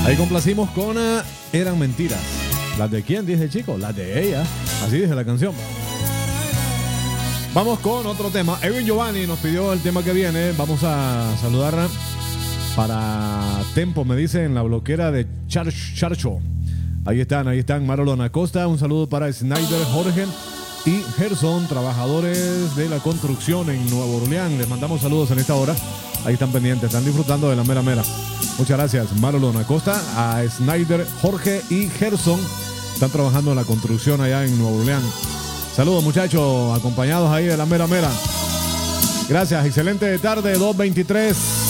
Ahí complacimos con Eran Mentiras. ¿Las de quién? Dice el chico. Las de ella. Así dice la canción. Vamos con otro tema. Edwin Giovanni nos pidió el tema que viene. Vamos a saludar para Tempo, me dice, en la bloquera de Charcho. Ahí están. Marlon Acosta. Un saludo para Snyder, Jorge y Gerson, trabajadores de la construcción en Nueva Orleans. Les mandamos saludos en esta hora. Ahí están pendientes, están disfrutando de la mera mera. Muchas gracias, Marlon Acosta, a Snyder, Jorge y Gerson. Están trabajando en la construcción allá en Nueva Orleans. Saludos, muchachos, acompañados ahí de la mera mera. Gracias, excelente tarde, 2:23.